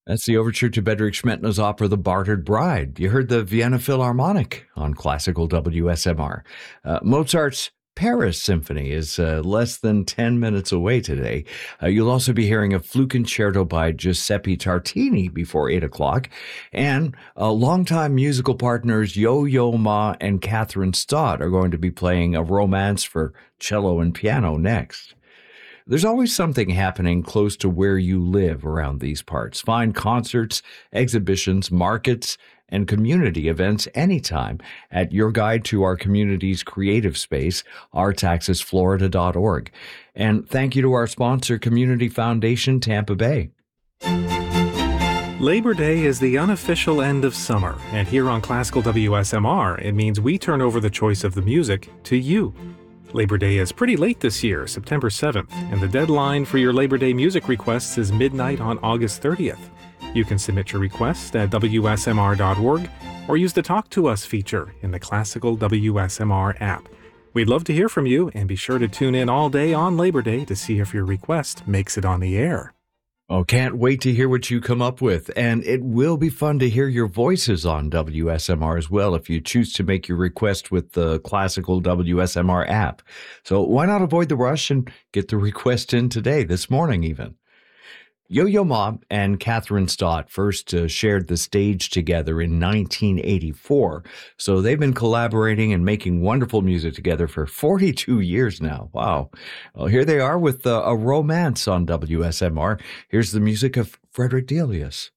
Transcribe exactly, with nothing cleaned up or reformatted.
That's the overture to Bedřich Smetana's opera The Bartered Bride. You heard the Vienna Philharmonic on classical W S M R. Uh, Mozart's Paris Symphony is uh, less than ten minutes away today. Uh, you'll also be hearing a flute concerto by Giuseppe Tartini before eight o'clock. And uh, longtime musical partners Yo-Yo Ma and Catherine Stott are going to be playing a romance for cello and piano next. There's always something happening close to where you live around these parts. Find concerts, exhibitions, markets, and community events anytime at your guide to our community's creative space, arts axis florida dot org. And thank you to our sponsor, Community Foundation Tampa Bay. Labor Day is the unofficial end of summer, and here on Classical W S M R, it means we turn over the choice of the music to you. Labor Day is pretty late this year, September seventh, and the deadline for your Labor Day music requests is midnight on August thirtieth. You can submit your request at W S M R dot org or use the Talk to Us feature in the Classical W S M R app. We'd love to hear from you, and be sure to tune in all day on Labor Day to see if your request makes it on the air. Oh, can't wait to hear what you come up with. And it will be fun to hear your voices on W S M R as well if you choose to make your request with the classical W S M R app. So why not avoid the rush and get the request in today, this morning even? Yo-Yo Ma and Catherine Stott first uh, shared the stage together in nineteen eighty-four. So they've been collaborating and making wonderful music together for forty-two years now. Wow. Well, here they are with uh, a romance on W S M R. Here's the music of Frederick Delius.